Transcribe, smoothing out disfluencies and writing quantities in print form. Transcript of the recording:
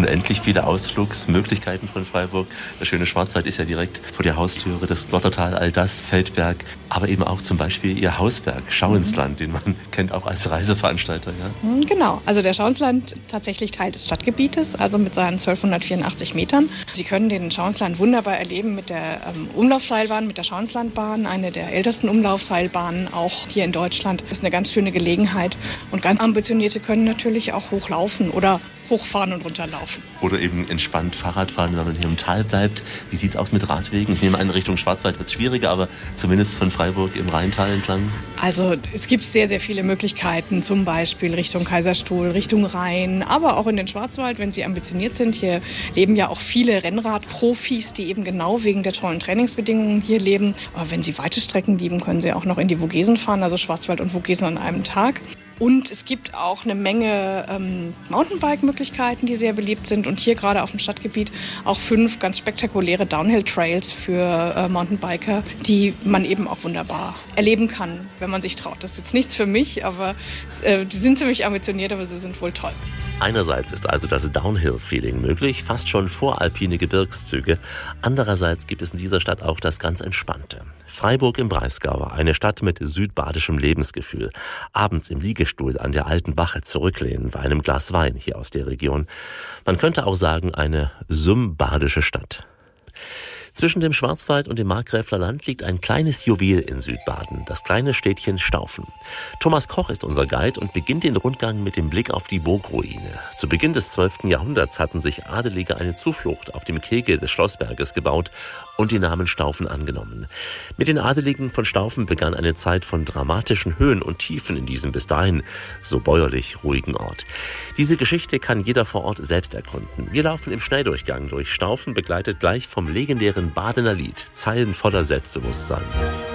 unendlich viele Ausflugsmöglichkeiten von Freiburg. Der schöne Schwarzwald ist ja direkt vor der Haustüre, das Glottertal, all das, Feldberg, aber eben auch zum Beispiel Ihr Hausberg, Schauinsland, den man kennt auch als Reiseveranstalter. Ja? Genau, also der Schauinsland tatsächlich Teil des Stadtgebietes, also mit seinen 1284 Metern. Sie können den Schauinsland wunderbar erleben mit der Umlaufseilbahn, mit der Schauinslandbahn, eine der ältesten Umlaufseilbahnen auch hier in Deutschland. Ist eine ganz schöne Gelegenheit und ganz Ambitionierte können natürlich auch hochlaufen oder hochfahren und runterlaufen. Oder eben entspannt Fahrrad fahren, wenn man hier im Tal bleibt. Wie sieht es aus mit Radwegen? Ich nehme an, Richtung Schwarzwald wird es schwieriger, aber zumindest von Freiburg im Rheintal entlang. Also es gibt sehr, sehr viele Möglichkeiten, zum Beispiel Richtung Kaiserstuhl, Richtung Rhein, aber auch in den Schwarzwald, wenn Sie ambitioniert sind. Hier leben ja auch viele Rennradprofis, die eben genau wegen der tollen Trainingsbedingungen hier leben. Aber wenn Sie weite Strecken lieben, können Sie auch noch in die Vogesen fahren, also Schwarzwald und Vogesen an einem Tag. Und es gibt auch eine Menge Mountainbike-Möglichkeiten, die sehr beliebt sind. Und hier gerade auf dem Stadtgebiet auch 5 ganz spektakuläre Downhill-Trails für Mountainbiker, die man eben auch wunderbar erleben kann, wenn man sich traut. Das ist jetzt nichts für mich, aber die sind ziemlich ambitioniert, aber sie sind wohl toll. Einerseits ist also das Downhill-Feeling möglich, fast schon voralpine Gebirgszüge. Andererseits gibt es in dieser Stadt auch das ganz Entspannte. Freiburg im Breisgau, eine Stadt mit südbadischem Lebensgefühl. Abends im Liegestuhl an der alten Wache zurücklehnen bei einem Glas Wein hier aus der Region. Man könnte auch sagen, eine sumbadische Stadt. Zwischen dem Schwarzwald und dem Markgräfler Land liegt ein kleines Juwel in Südbaden, das kleine Städtchen Staufen. Thomas Koch ist unser Guide und beginnt den Rundgang mit dem Blick auf die Burgruine. Zu Beginn des 12. Jahrhunderts hatten sich Adelige eine Zuflucht auf dem Kegel des Schlossberges gebaut und den Namen Staufen angenommen. Mit den Adeligen von Staufen begann eine Zeit von dramatischen Höhen und Tiefen in diesem bis dahin so bäuerlich ruhigen Ort. Diese Geschichte kann jeder vor Ort selbst erkunden. Wir laufen im Schnelldurchgang durch Staufen, begleitet gleich vom legendären Badener Lied, Zeilen voller Selbstbewusstsein.